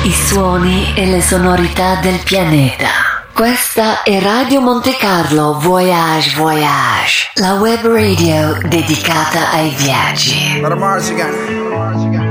i suoni e le sonorità del pianeta. Questa è Radio Monte Carlo Voyage Voyage, la web radio dedicata ai viaggi.